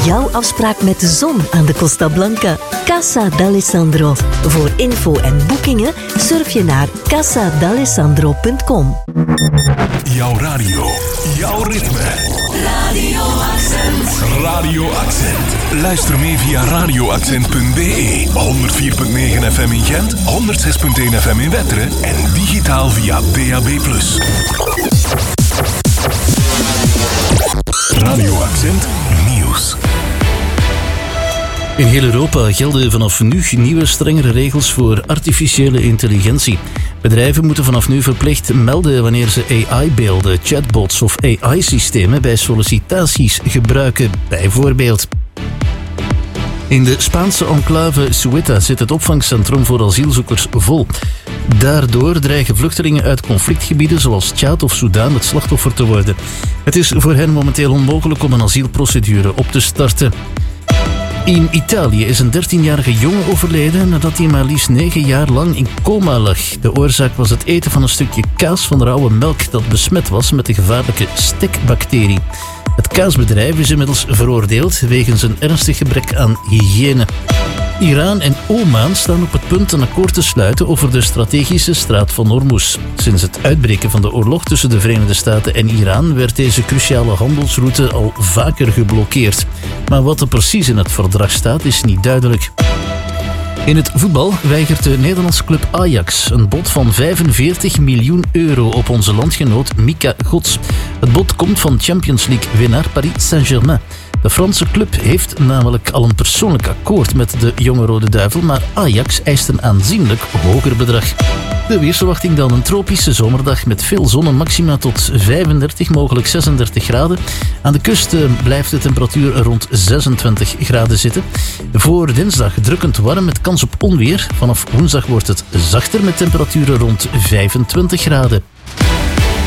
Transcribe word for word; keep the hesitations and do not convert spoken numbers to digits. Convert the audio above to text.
jouw afspraak met de zon aan de Costa Blanca. Casa d'Alessandro. Voor info en boekingen surf je naar casa d'alessandro punt com. Jouw radio, jouw ritme. Radio Accent. Radio Accent. Luister mee via radio accent punt b e, honderd vier komma negen F M in Gent, honderd zes komma één F M in Wetteren en digitaal via D A B plus. Radio Accent Nieuws. In heel Europa gelden vanaf nu nieuwe strengere regels voor artificiële intelligentie. Bedrijven moeten vanaf nu verplicht melden wanneer ze A I-beelden, chatbots of A I-systemen bij sollicitaties gebruiken, bijvoorbeeld. In de Spaanse enclave Ceuta zit het opvangcentrum voor asielzoekers vol. Daardoor dreigen vluchtelingen uit conflictgebieden zoals Tjaad of Soedan het slachtoffer te worden. Het is voor hen momenteel onmogelijk om een asielprocedure op te starten. In Italië is een dertienjarige jongen overleden nadat hij maar liefst negen jaar lang in coma lag. De oorzaak was het eten van een stukje kaas van rauwe melk dat besmet was met de gevaarlijke stekbacterie. Het kaasbedrijf is inmiddels veroordeeld wegens een ernstig gebrek aan hygiëne. Iran en Oman staan op het punt een akkoord te sluiten over de strategische straat van Hormuz. Sinds het uitbreken van de oorlog tussen de Verenigde Staten en Iran werd deze cruciale handelsroute al vaker geblokkeerd. Maar wat er precies in het verdrag staat is niet duidelijk. In het voetbal weigert de Nederlandse club Ajax een bod van vijfenveertig miljoen euro op onze landgenoot Mika Gods. Het bod komt van Champions League-winnaar Paris Saint-Germain. De Franse club heeft namelijk al een persoonlijk akkoord met de jonge Rode Duivel, maar Ajax eist een aanzienlijk hoger bedrag. De weersverwachting dan: een tropische zomerdag met veel zon en maxima tot vijfendertig, mogelijk zesendertig graden. Aan de kust blijft de temperatuur rond zesentwintig graden zitten. Voor dinsdag drukkend warm met kans op onweer. Vanaf woensdag wordt het zachter met temperaturen rond vijfentwintig graden.